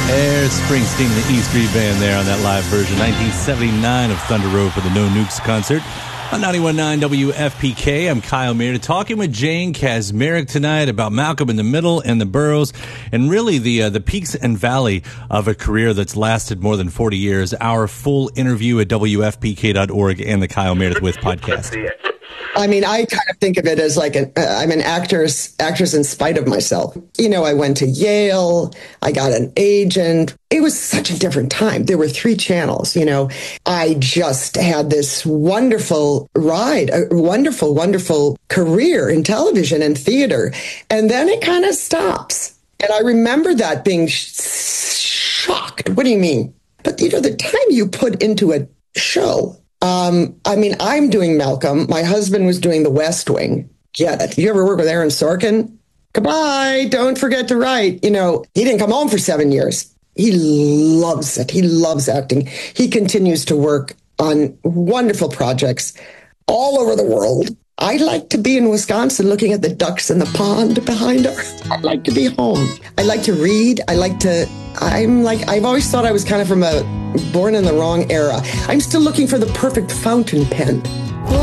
There's Springsteen and the E Street Band there on that live version, 1979 of Thunder Road for the No Nukes concert. On 91.9 WFPK, I'm Kyle Meredith, talking with Jane Kaczmarek tonight about Malcolm in the Middle and the Boroughs, and really the peaks and valley of a career that's lasted more than 40 years. Our full interview at WFPK.org and the Kyle Meredith With podcast. I mean, I kind of think of it as like I'm an actress in spite of myself. You know, I went to Yale. I got an agent. It was such a different time. There were 3 channels, you know. I just had this wonderful ride, a wonderful, wonderful career in television and theater. And then it kind of stops. And I remember that being shocked. What do you mean? But, you know, the time you put into a show. I mean, I'm doing Malcolm. My husband was doing The West Wing. Get it. You ever work with Aaron Sorkin? Goodbye. Don't forget to write. You know, he didn't come home for 7 years. He loves it. He loves acting. He continues to work on wonderful projects all over the world. I like to be in Wisconsin looking at the ducks in the pond behind us. I like to be home. I like to read. I've always thought I was kind of from born in the wrong era. I'm still looking for the perfect fountain pen.